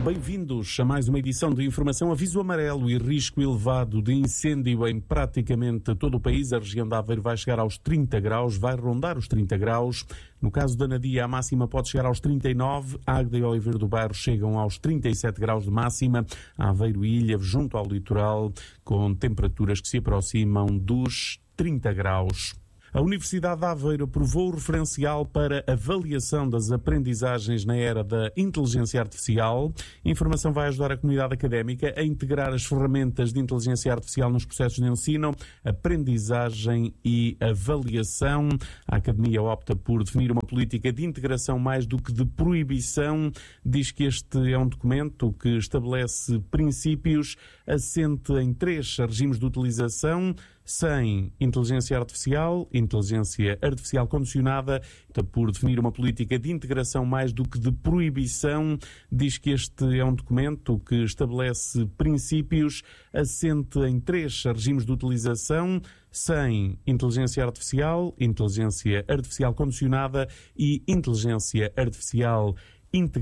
Bem-vindos a mais uma edição de Informação Aviso Amarelo e risco elevado de incêndio em praticamente todo o país. A região de Aveiro vai chegar aos 30 graus, vai rondar os 30 graus. No caso da Nadia, a máxima pode chegar aos 39. Águeda e Oliveira do Bairro chegam aos 37 graus de máxima. Aveiro e Ilha, junto ao litoral, com temperaturas que se aproximam dos 30 graus. A Universidade de Aveiro aprovou o referencial para avaliação das aprendizagens na era da inteligência artificial. A informação vai ajudar a comunidade académica a integrar as ferramentas de inteligência artificial nos processos de ensino, aprendizagem e avaliação. A Academia opta por definir uma política de integração mais do que de proibição. Diz que este é um documento que estabelece princípios assente em 3 regimes de utilização: sem inteligência artificial condicionada, por definir uma política de integração mais do que de proibição. Diz que este é um documento que estabelece princípios assente em 3 regimes de utilização: sem inteligência artificial condicionada e inteligência artificial integrada.